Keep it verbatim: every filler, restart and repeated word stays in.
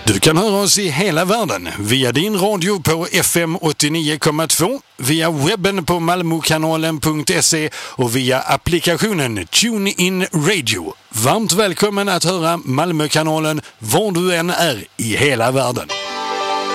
Du kan höra oss i hela världen via din radio på F M åttionio komma två, via webben på malmokanalen punkt se och via applikationen TuneIn Radio. Varmt välkommen att höra Malmökanalen var du än är i hela världen.